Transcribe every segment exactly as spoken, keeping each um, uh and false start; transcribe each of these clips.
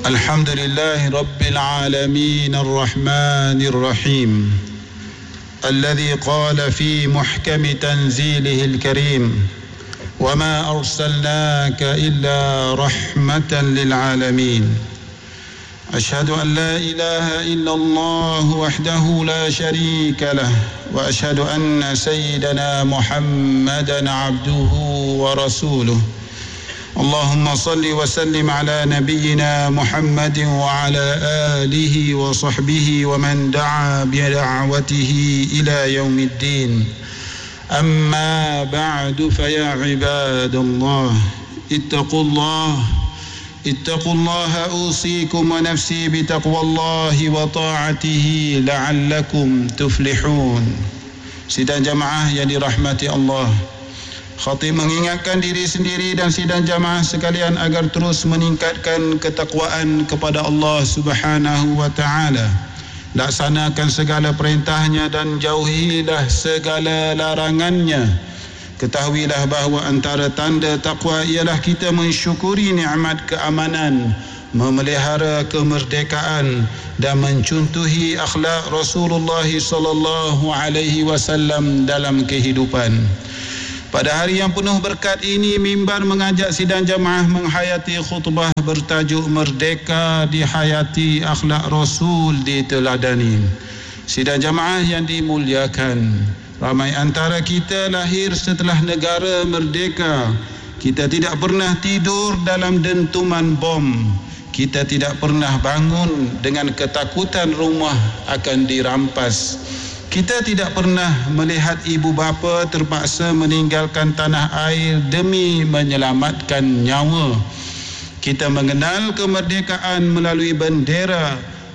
الحمد لله رب العالمين الرحمن الرحيم الذي قال في محكم تنزيله الكريم وما أرسلناك إلا رحمة للعالمين أشهد أن لا إله إلا الله وحده لا شريك له وأشهد أن سيدنا محمدا عبده ورسوله اللهم صل وسلم على نبينا محمد وعلى آله وصحبه ومن دعا بدعوته إلى يوم الدين أما بعد فيا عباد الله اتقوا الله اتقوا الله أوصيكم ونفسي بتقوى الله وطاعته لعلكم تفلحون. Sidang jamaah yang dirahmati Allah, khatib mengingatkan diri sendiri dan sidang jamaah sekalian agar terus meningkatkan ketakwaan kepada Allah Subhanahu wa taala. Laksanakan segala perintahnya dan jauhilah segala larangannya. Ketahuilah bahawa antara tanda takwa ialah kita mensyukuri nikmat keamanan, memelihara kemerdekaan dan mencontohi akhlak Rasulullah sallallahu alaihi wasallam dalam kehidupan. Pada hari yang penuh berkat ini, mimbar mengajak sidang jamaah menghayati khutbah bertajuk Merdeka Dihayati, Akhlak Rasul Diteladani. Sidang jamaah yang dimuliakan, ramai antara kita lahir setelah negara merdeka. Kita tidak pernah tidur dalam dentuman bom. Kita tidak pernah bangun dengan ketakutan rumah akan dirampas. Kita tidak pernah melihat ibu bapa terpaksa meninggalkan tanah air demi menyelamatkan nyawa. Kita mengenal kemerdekaan melalui bendera,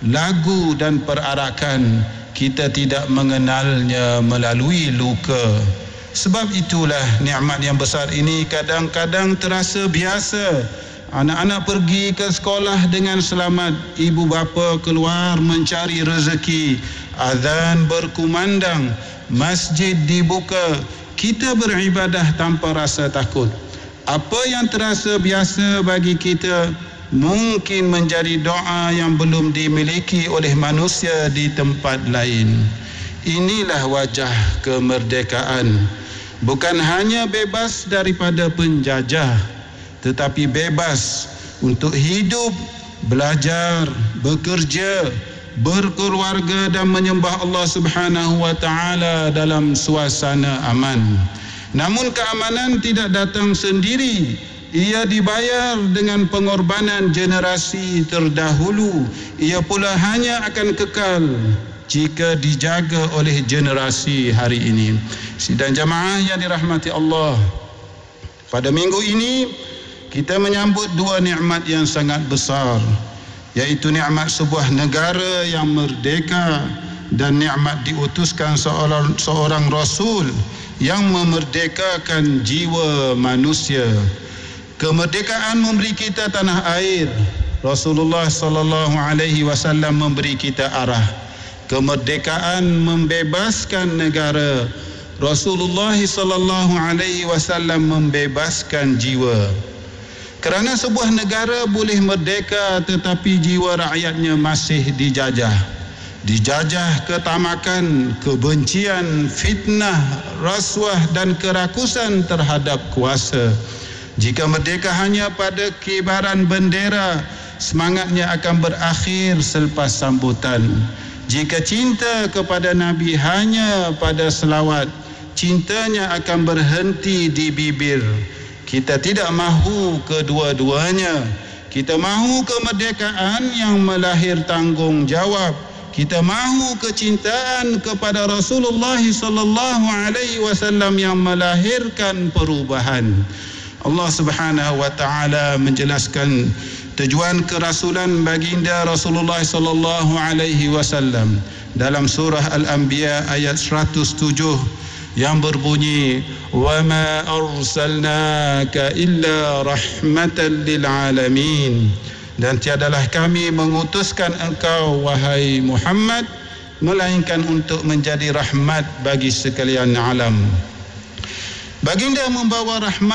lagu dan perarakan. Kita tidak mengenalnya melalui luka. Sebab itulah nikmat yang besar ini kadang-kadang terasa biasa. Anak-anak pergi ke sekolah dengan selamat, ibu bapa keluar mencari rezeki, azan berkumandang, masjid dibuka, kita beribadah tanpa rasa takut. Apa yang terasa biasa bagi kita mungkin menjadi doa yang belum dimiliki oleh manusia di tempat lain. Inilah wajah kemerdekaan. Bukan hanya bebas daripada penjajah, tetapi bebas untuk hidup, belajar, bekerja, berkeluarga dan menyembah Allah Subhanahu wa taala dalam suasana aman. Namun keamanan tidak datang sendiri. Ia dibayar dengan pengorbanan generasi terdahulu. Ia pula hanya akan kekal jika dijaga oleh generasi hari ini. Sidang jamaah yang dirahmati Allah, pada minggu ini kita menyambut dua nikmat yang sangat besar, iaitu nikmat sebuah negara yang merdeka dan nikmat diutuskan seorang, seorang Rasul yang memerdekakan jiwa manusia. Kemerdekaan memberi kita tanah air. Rasulullah sallallahu alaihi wasallam memberi kita arah. Kemerdekaan membebaskan negara. Rasulullah sallallahu alaihi wasallam membebaskan jiwa. Kerana sebuah negara boleh merdeka tetapi jiwa rakyatnya masih dijajah. Dijajah ketamakan, kebencian, fitnah, rasuah dan kerakusan terhadap kuasa. Jika merdeka hanya pada kibaran bendera, semangatnya akan berakhir selepas sambutan. Jika cinta kepada Nabi hanya pada selawat, cintanya akan berhenti di bibir. Kita tidak mahu kedua-duanya. Kita mahu kemerdekaan yang melahir tanggungjawab. Kita mahu kecintaan kepada Rasulullah sallallahu alaihi wasallam yang melahirkan perubahan. Allah Subhanahu wa taala menjelaskan tujuan kerasulan baginda Rasulullah sallallahu alaihi wasallam dalam surah Al-Anbiya ayat seratus tujuh yang berbunyi, wa ma arsalnaka illa rahmatan lil alamin, dan tiadalah kami mengutuskan engkau wahai Muhammad melainkan untuk menjadi rahmat bagi sekalian alam. Baginda membawa rahmat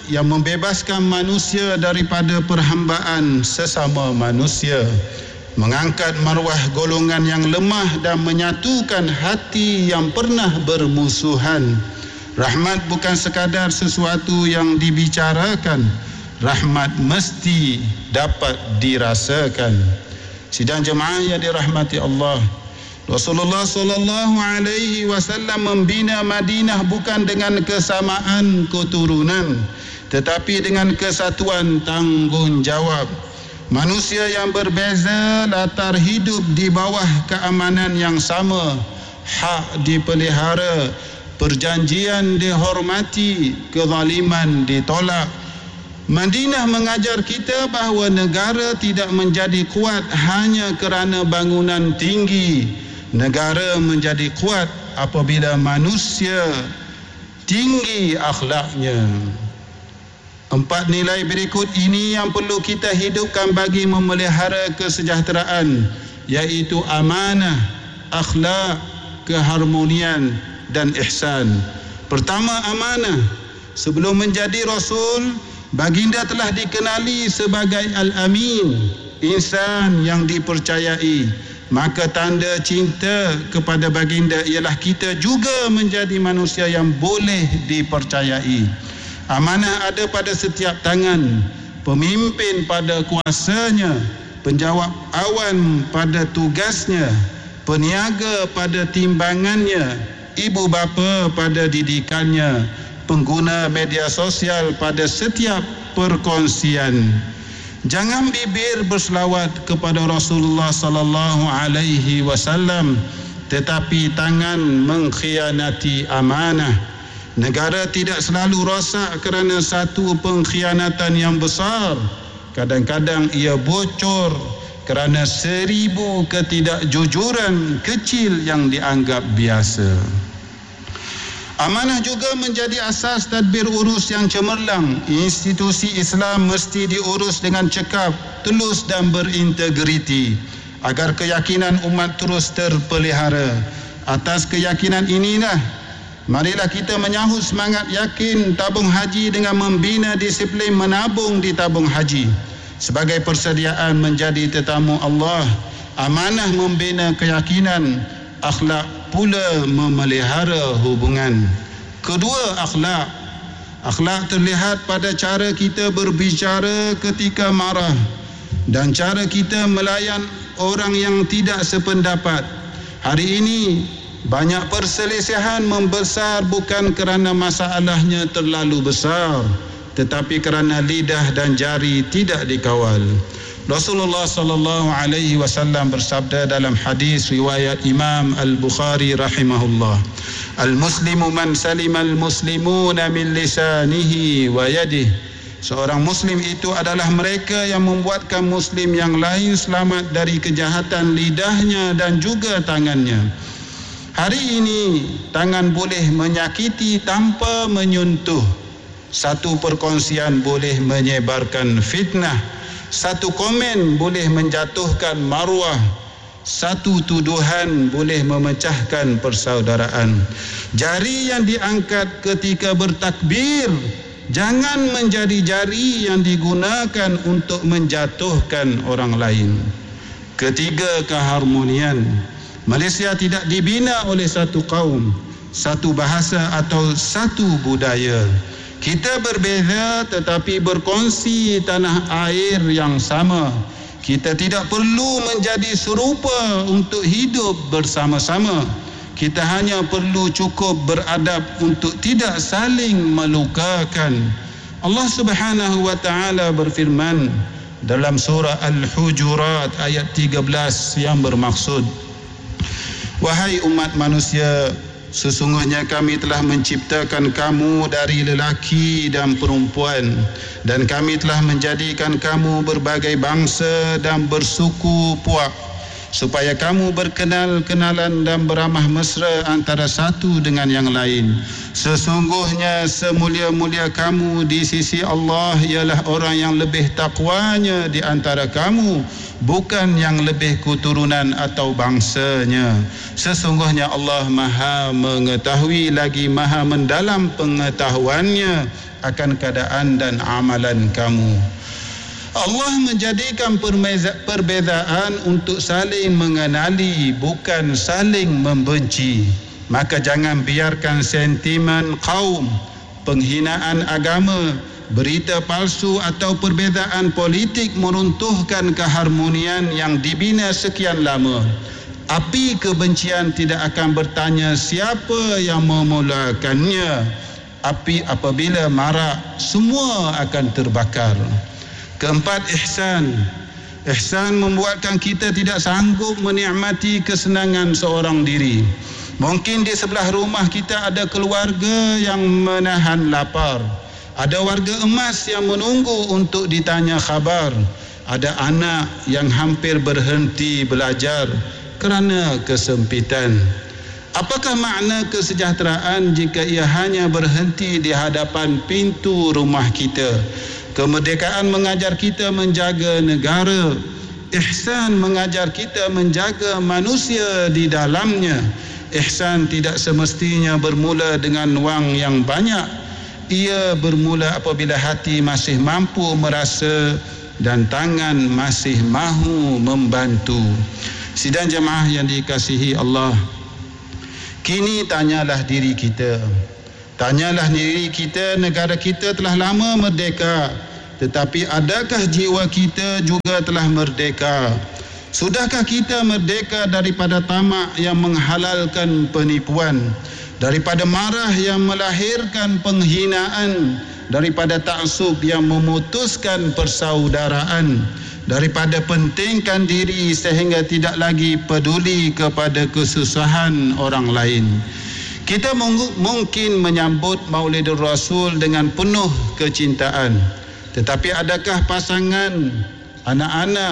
yang membebaskan manusia daripada perhambaan sesama manusia, mengangkat maruah golongan yang lemah dan menyatukan hati yang pernah bermusuhan. Rahmat bukan sekadar sesuatu yang dibicarakan, rahmat mesti dapat dirasakan. Sidang jemaah yang dirahmati Allah, Rasulullah sallallahu alaihi wasallam membina Madinah bukan dengan kesamaan keturunan, tetapi dengan kesatuan tanggungjawab. Manusia yang berbeza latar hidup di bawah keamanan yang sama, hak dipelihara, perjanjian dihormati, kezaliman ditolak. Madinah mengajar kita bahawa negara tidak menjadi kuat hanya kerana bangunan tinggi. Negara menjadi kuat apabila manusia tinggi akhlaknya. Empat nilai berikut ini yang perlu kita hidupkan bagi memelihara kesejahteraan, iaitu amanah, akhlak, keharmonian dan ihsan. Pertama, amanah. Sebelum menjadi Rasul, baginda telah dikenali sebagai Al-Amin, insan yang dipercayai. Maka tanda cinta kepada baginda ialah kita juga menjadi manusia yang boleh dipercayai. Amanah ada pada setiap tangan, pemimpin pada kuasanya, penjawab awan pada tugasnya, peniaga pada timbangannya, ibu bapa pada didikannya, pengguna media sosial pada setiap perkongsian. Jangan bibir berselawat kepada Rasulullah sallallahu alaihi wasallam, tetapi tangan mengkhianati amanah. Negara tidak selalu rosak kerana satu pengkhianatan yang besar. Kadang-kadang ia bocor kerana seribu ketidakjujuran kecil yang dianggap biasa. Amanah juga menjadi asas tadbir urus yang cemerlang. Institusi Islam mesti diurus dengan cekap, telus dan berintegriti agar keyakinan umat terus terpelihara. Atas keyakinan inilah, marilah kita menyahut semangat yakin tabung haji dengan membina disiplin menabung di tabung haji sebagai persediaan menjadi tetamu Allah. Amanah membina keyakinan, akhlak pula memelihara hubungan. Kedua, akhlak. Akhlak terlihat pada cara kita berbicara ketika marah dan cara kita melayan orang yang tidak sependapat. Hari ini banyak perselisihan membesar bukan kerana masalahnya terlalu besar, tetapi kerana lidah dan jari tidak dikawal. Rasulullah sallallahu alaihi wasallam bersabda dalam hadis riwayat Imam Al-Bukhari rahimahullah, Al-muslimu man salima al-muslimuna min lisanihi wa yadihi. Seorang muslim itu adalah mereka yang membuatkan muslim yang lain selamat dari kejahatan lidahnya dan juga tangannya. Hari ini tangan boleh menyakiti tanpa menyentuh. Satu perkongsian boleh menyebarkan fitnah. Satu komen boleh menjatuhkan maruah. Satu tuduhan boleh memecahkan persaudaraan. Jari yang diangkat ketika bertakbir jangan menjadi jari yang digunakan untuk menjatuhkan orang lain. Ketiga, keharmonian. Malaysia tidak dibina oleh satu kaum, satu bahasa atau satu budaya. Kita berbeza tetapi berkongsi tanah air yang sama. Kita tidak perlu menjadi serupa untuk hidup bersama-sama. Kita hanya perlu cukup beradab untuk tidak saling melukakan. Allah Subhanahu wa taala berfirman dalam surah Al-Hujurat ayat tiga belas yang bermaksud, wahai umat manusia, sesungguhnya kami telah menciptakan kamu dari lelaki dan perempuan, dan kami telah menjadikan kamu berbagai bangsa dan bersuku puak, supaya kamu berkenal-kenalan dan beramah mesra antara satu dengan yang lain. Sesungguhnya semulia-mulia kamu di sisi Allah ialah orang yang lebih takwanya di antara kamu, bukan yang lebih keturunan atau bangsanya. Sesungguhnya Allah Maha mengetahui lagi Maha mendalam pengetahuannya akan keadaan dan amalan kamu. Allah menjadikan perbezaan untuk saling mengenali, bukan saling membenci. Maka jangan biarkan sentimen kaum, penghinaan agama, berita palsu atau perbezaan politik meruntuhkan keharmonian yang dibina sekian lama. Api kebencian tidak akan bertanya siapa yang memulakannya. Api apabila marak, semua akan terbakar. Keempat, ihsan. Ihsan membuatkan kita tidak sanggup menikmati kesenangan seorang diri. Mungkin di sebelah rumah kita ada keluarga yang menahan lapar. Ada warga emas yang menunggu untuk ditanya khabar. Ada anak yang hampir berhenti belajar kerana kesempitan. Apakah makna kesejahteraan jika ia hanya berhenti di hadapan pintu rumah kita? Kemerdekaan mengajar kita menjaga negara. Ihsan mengajar kita menjaga manusia di dalamnya. Ihsan tidak semestinya bermula dengan wang yang banyak. Ia bermula apabila hati masih mampu merasa dan tangan masih mahu membantu. Sidang jemaah yang dikasihi Allah, kini tanyalah diri kita. Tanyalah diri kita, negara kita telah lama merdeka, tetapi adakah jiwa kita juga telah merdeka? Sudahkah kita merdeka daripada tamak yang menghalalkan penipuan, daripada marah yang melahirkan penghinaan, daripada taksub yang memutuskan persaudaraan, daripada pentingkan diri sehingga tidak lagi peduli kepada kesusahan orang lain? Kita mungkin menyambut Maulidur Rasul dengan penuh kecintaan, tetapi adakah pasangan, anak-anak,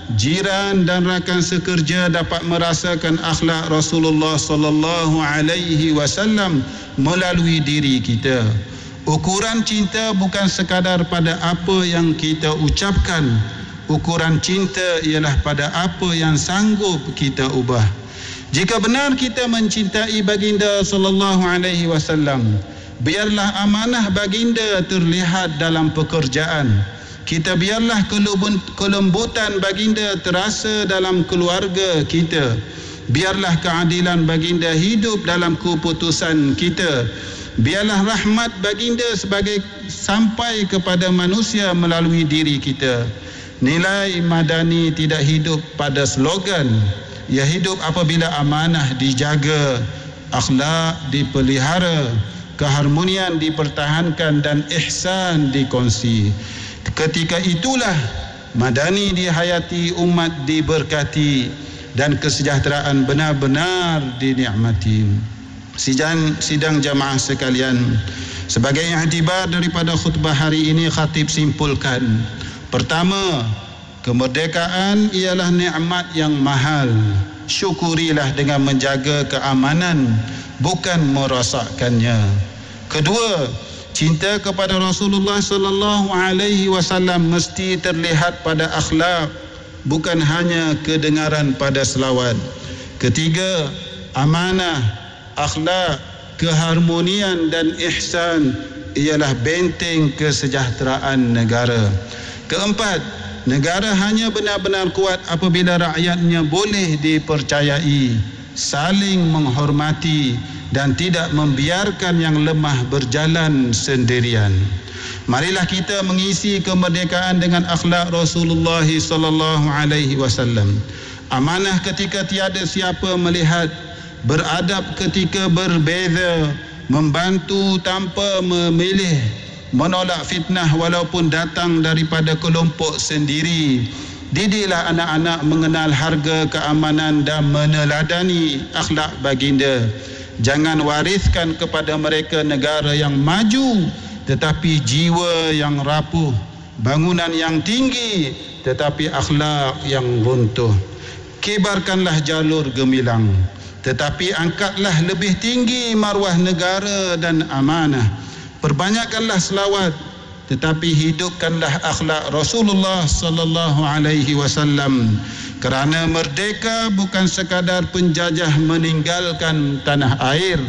jiran dan rakan sekerja dapat merasakan akhlak Rasulullah sallallahu alaihi wasallam melalui diri kita? Ukuran cinta bukan sekadar pada apa yang kita ucapkan. Ukuran cinta ialah pada apa yang sanggup kita ubah. Jika benar kita mencintai baginda sallallahu alaihi wasallam, biarlah amanah baginda terlihat dalam pekerjaan kita. Biarlah kelembutan baginda terasa dalam keluarga kita. Biarlah keadilan baginda hidup dalam keputusan kita. Biarlah rahmat baginda sebagai sampai kepada manusia melalui diri kita. Nilai madani tidak hidup pada slogan. Ia hidup apabila amanah dijaga, akhlak dipelihara, keharmonian dipertahankan dan ihsan dikongsi. Ketika itulah madani dihayati, umat diberkati dan kesejahteraan benar-benar dinikmati. Sidang, sidang jamaah sekalian, sebagai iktibar daripada khutbah hari ini, khatib simpulkan. Pertama, kemerdekaan ialah nikmat yang mahal. Syukurilah dengan menjaga keamanan, bukan merosakkannya. Kedua, cinta kepada Rasulullah sallallahu alaihi wasallam mesti terlihat pada akhlak, bukan hanya kedengaran pada selawat. Ketiga, amanah, akhlak, keharmonian dan ihsan ialah benteng kesejahteraan negara. Keempat, negara hanya benar-benar kuat apabila rakyatnya boleh dipercayai, saling menghormati dan tidak membiarkan yang lemah berjalan sendirian. Marilah kita mengisi kemerdekaan dengan akhlak Rasulullah sallallahu alaihi wasallam. Amanah ketika tiada siapa melihat, beradab ketika berbeza, membantu tanpa memilih, menolak fitnah walaupun datang daripada kelompok sendiri. Didiklah anak-anak mengenal harga keamanan dan meneladani akhlak baginda. Jangan wariskan kepada mereka negara yang maju tetapi jiwa yang rapuh, bangunan yang tinggi tetapi akhlak yang runtuh. Kibarkanlah jalur gemilang, tetapi angkatlah lebih tinggi maruah negara dan amanah. Perbanyakkanlah selawat, tetapi hidupkanlah akhlak Rasulullah sallallahu alaihi wasallam. Kerana merdeka bukan sekadar penjajah meninggalkan tanah air,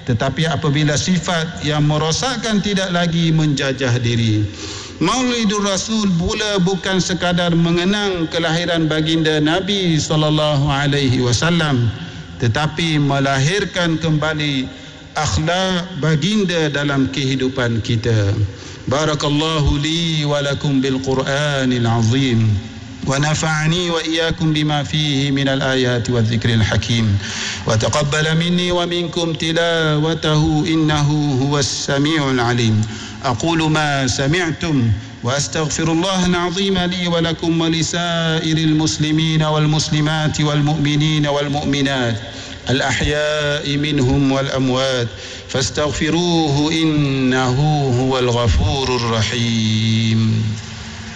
tetapi apabila sifat yang merosakkan tidak lagi menjajah diri. Maulidur Rasul pula bukan sekadar mengenang kelahiran baginda Nabi sallallahu alaihi wasallam, tetapi melahirkan kembali akhlak baginda dalam kehidupan kita. Barakallahu li wa lakum bil Qur'anil azim wa nafa'ani wa iyyakum bima fihi minal ayati wadh-dhikril hakim wa taqabbala minni wa minkum tilawatahu innahu huwas samiul alim. أقول ما سمعتم وأستغفر الله العظيم لي ولكم ولسائر المسلمين والمسلمات والمؤمنين والمؤمنات الأحياء منهم والأموات فاستغفروه إنه هو الغفور الرحيم.